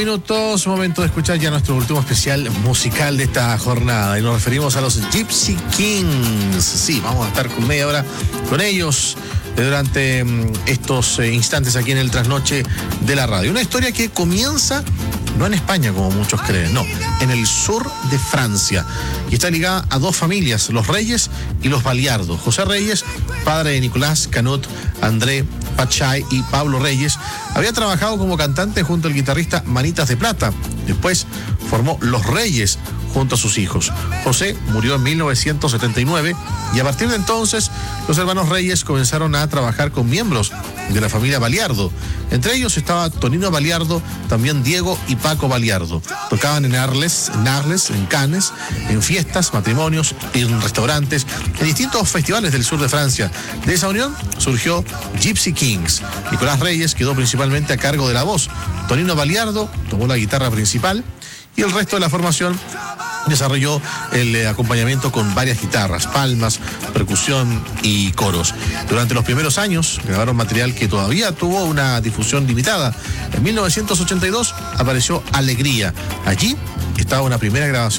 Minutos, momento de escuchar ya nuestro último especial musical de esta jornada y nos referimos a los Gypsy Kings. Sí, vamos a estar con media hora con ellos durante estos instantes aquí en el Trasnoche de la Radio. Una historia que comienza no en España como muchos creen, no, en el sur de Francia y está ligada a dos familias, los Reyes y los Baliardo. José Reyes, padre de Nicolás, Canut, André, Pachay y Pablo Reyes, había trabajado como cantante junto al guitarrista Manitas de Plata. Después formó Los Reyes junto a sus hijos. José murió en 1979 y a partir de entonces los hermanos Reyes comenzaron a trabajar con miembros de la familia Baliardo. Entre ellos estaba Tonino Baliardo, también Diego y Paco Baliardo. Tocaban en Arles, en Cannes, en fiestas, matrimonios, en restaurantes, en distintos festivales del sur de Francia. De esa unión surgió Gypsy Kings. Nicolás Reyes quedó principalmente a cargo de la voz. Tonino Baliardo tomó la guitarra principal y el resto de la formación desarrolló el acompañamiento con varias guitarras, palmas, percusión y coros. Durante los primeros años grabaron material que todavía tuvo una difusión limitada. En 1982 apareció Alegría. Allí estaba una primera grabación